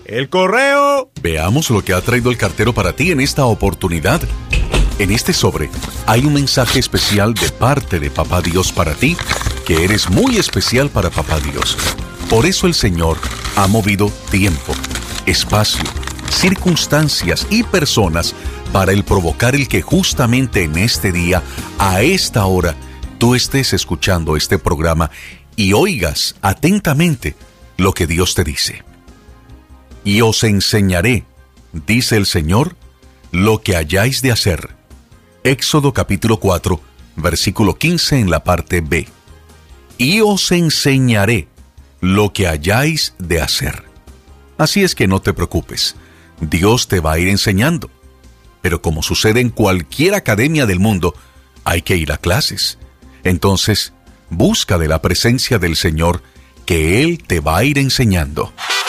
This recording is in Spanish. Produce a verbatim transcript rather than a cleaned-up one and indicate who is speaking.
Speaker 1: ¡El correo!
Speaker 2: Veamos lo que ha traído el cartero para ti en esta oportunidad. En este sobre hay un mensaje especial de parte de Papá Dios para ti, que eres muy especial para Papá Dios. Por eso el Señor ha movido tiempo, espacio, circunstancias y personas para el provocar el que justamente en este día, a esta hora, tú estés escuchando este programa y oigas atentamente lo que Dios te dice. Y os enseñaré, dice el Señor, lo que hayáis de hacer. Éxodo capítulo cuatro, versículo quince en la parte B. Y os enseñaré lo que hayáis de hacer. Así es que no te preocupes, Dios te va a ir enseñando. Pero como sucede en cualquier academia del mundo, hay que ir a clases. Entonces, busca de la presencia del Señor, que Él te va a ir enseñando.